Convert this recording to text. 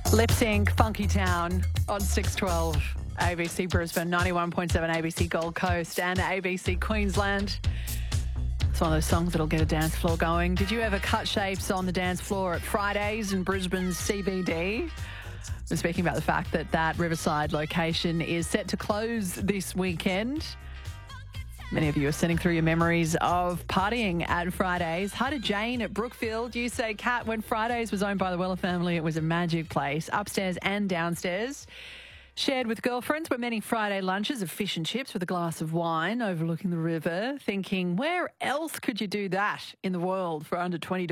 Lip Sync, Funky Town on 612 ABC Brisbane, 91.7 ABC Gold Coast and ABC Queensland. It's one of those songs that'll get a dance floor going. Did you ever cut shapes on the dance floor at Fridays in Brisbane's CBD? We're speaking about the fact that Riverside location is set to close this weekend. Many of you are sending through your memories of partying at Fridays. Hi to Jane at Brookfield. You say, Kat, when Fridays was owned by the Weller family, it was a magic place, upstairs and downstairs. Shared with girlfriends were many Friday lunches of fish and chips with a glass of wine overlooking the river, thinking, where else could you do that in the world for under $20?